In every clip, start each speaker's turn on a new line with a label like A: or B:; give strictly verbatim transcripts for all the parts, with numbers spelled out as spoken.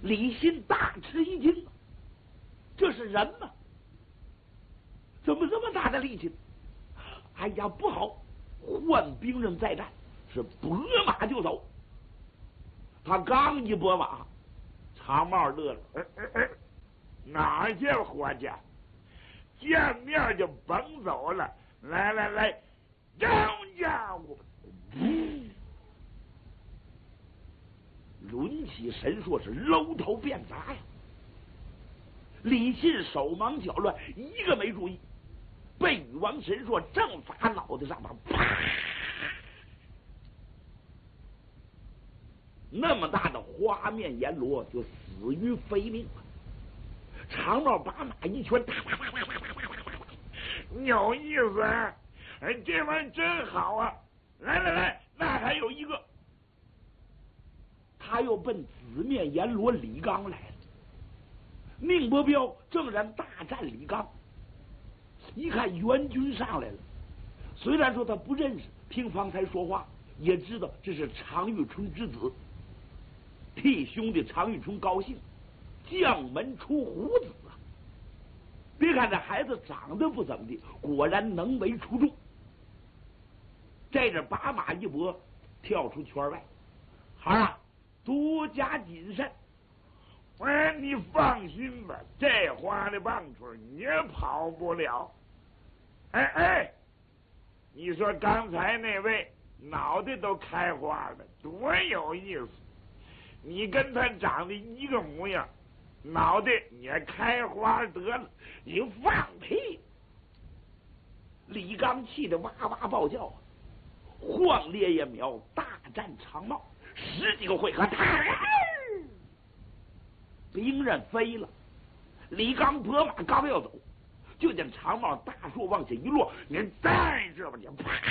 A: 李信大吃一惊，这是人吗？怎么这么大的力气？哎呀，不好！换兵刃再战，是拨马就走。他刚一拨马，长帽乐了，哎哎哎，哪儿去，伙计？见面就甭走了，来来来，张家伙！嗯，抡起神槊是搂头便砸呀！李信手忙脚乱，一个没注意，被禹王神槊正砸脑袋上边，啪！那么大的花面阎罗就死于非命了。长帽把马一拳，哒哒哒哒哒哒哒哒，有意思啊！哎，这玩意儿真好啊！来来来，那还有一个，他又奔紫面阎罗李刚来了。宁伯彪正然大战李刚，一看援军上来了，虽然说他不认识，听方才说话也知道这是常遇春之子，替兄弟常遇春高兴，将门出虎子啊！别看这孩子长得不怎么地，果然能为出众。在这把马一搏，跳出圈外。孩儿啊，多加谨慎。哎，你放心吧，这花的棒槌你也跑不了。哎哎，你说刚才那位脑袋都开花了，多有意思！你跟他长得一个模样，脑袋也开花得了，你放屁！李刚气得哇哇暴叫，晃烈焰苗大战长帽，十几个回合，兵刃飞了。李刚拨马刚要走，就见长帽大树往下一落，你在这边，你啪，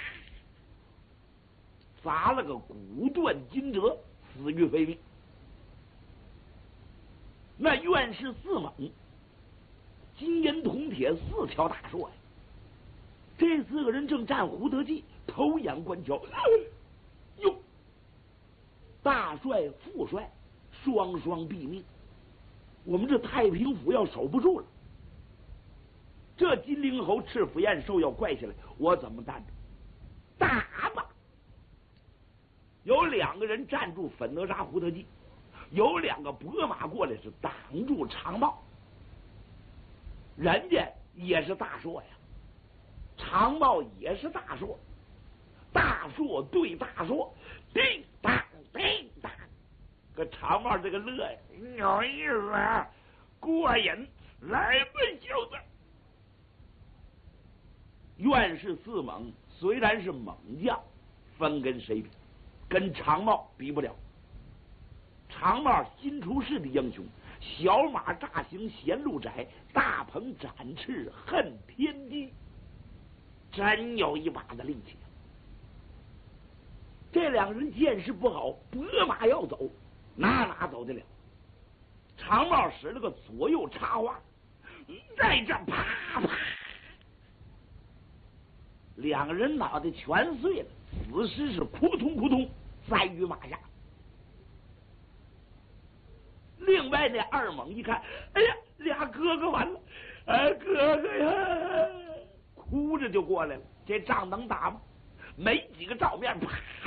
A: 砸了个骨断筋折，死于非命。那院士四猛，金银铜铁四条大槊呀，这四个人正战胡德记，偷眼观瞧，哟，大帅副帅双双毙命，我们这太平府要守不住了。这金陵侯赤府燕寿要怪下来，我怎么担着？打吧！有两个人站住粉哪吒胡德记，有两个拨马过来是挡住长帽。人家也是大槊呀，长帽也是大槊，大槊对大槊，叮当叮当，可长帽这个乐呀，有意思啊，过瘾！来吧，小子！院士四猛虽然是猛将，分跟谁比？跟长帽比不了。长帽新出世的英雄，小马乍行闲路窄，大鹏展翅恨天低，真有一把的力气。这两个人见势不好，拨马要走，哪哪走得了？长帽使了个左右插花，在这啪啪，两个人脑袋全碎了，死尸是扑通扑通栽于马下。另外那二猛一看，哎呀，俩哥哥完了，哎，哥哥呀，哭着就过来了。这仗能打吗？没几个照面，啪